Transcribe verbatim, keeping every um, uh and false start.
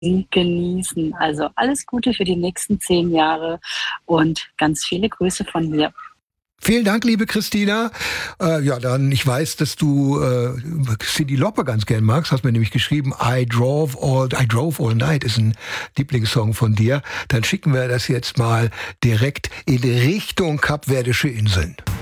genießen. Also alles Gute für die nächsten zehn Jahre und ganz viele Grüße von mir. Vielen Dank, liebe Christina. Äh, ja, dann, ich weiß, dass du äh, Cyndi Lauper ganz gern magst. Hast mir nämlich geschrieben, I drove all, I drove all night ist ein Lieblingssong von dir. Dann schicken wir das jetzt mal direkt in Richtung Kapverdische Inseln.